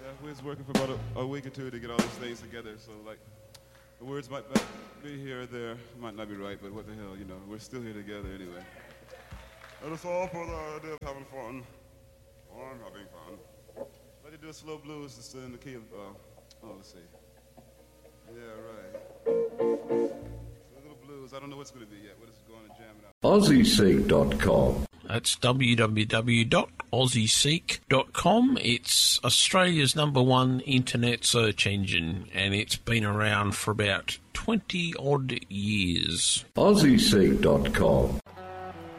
we was working for about a week or two to get all these things together, so like the words might be here or there, might not be right, but what the hell, we're still here together anyway. And it's all for the idea of having fun. I'm having fun. Let me do a slow blues instead in the key of, let's see. Yeah, right. A little blues. I don't know what's going to be yet. We're just going to jam it out. AussieSeek.com. That's www.aussieseek.com. It's Australia's #1 internet search engine, and it's been around for about 20-odd years. AussieSeek.com.